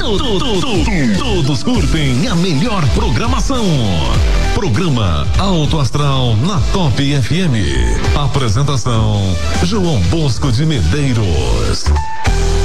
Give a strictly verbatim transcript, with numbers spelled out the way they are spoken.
Todos curtem a melhor programação. Programa Alto Astral na Top F M. Apresentação João Bosco de Medeiros.